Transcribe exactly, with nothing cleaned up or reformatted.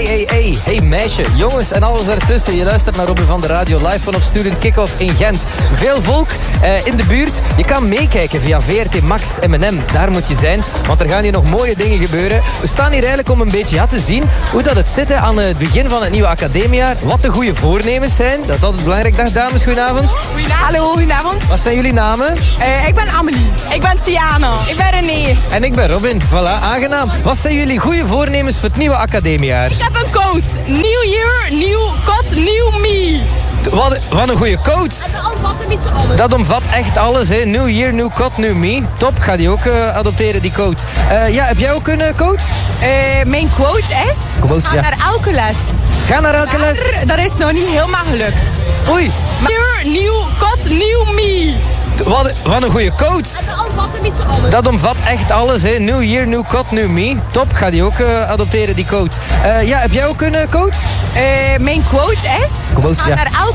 Hey, hey, hey, hey meisje, jongens en alles ertussen. Je luistert naar Robin van de Radio, live van op Student Kick-Off in Gent. Veel volk eh, in de buurt. Je kan meekijken via V R T Max M en M. Daar moet je zijn, want er gaan hier nog mooie dingen gebeuren. We staan hier eigenlijk om een beetje ja, te zien hoe dat het zit hè, aan het begin van het nieuwe academiejaar. Wat de goede voornemens zijn. Dat is altijd belangrijk. Dag dames, goedenavond. Goedenavond. Hallo, goedenavond. Wat zijn jullie namen? Uh, ik ben Amelie. Ik ben Tiana. Ik ben René. En ik ben Robin. Voilà, aangenaam. Wat zijn jullie goede voornemens voor het nieuwe academiejaar? Ik heb een code. New year, new God, new me. Wat, wat een goede code. Dat omvat een beetje alles. Dat omvat echt alles. Hè. New year, new God, new me. Top, ga die ook uh, adopteren, die code. Uh, ja, heb jij ook een uh, code? Uh, mijn quote is... Quote, ga ja. naar elke les. Ga naar elke les. Maar dat is nog niet helemaal gelukt. Oei. New, new God, new me. Wat, wat een goede code. Dat omvat een beetje alles. Dat omvat echt alles. Hè. New year, new God, new me. Top, ga die ook uh, adopteren, die code. Uh, ja, heb jij ook een uh, code? Uh, mijn quote is... Quote, ga ja. naar elke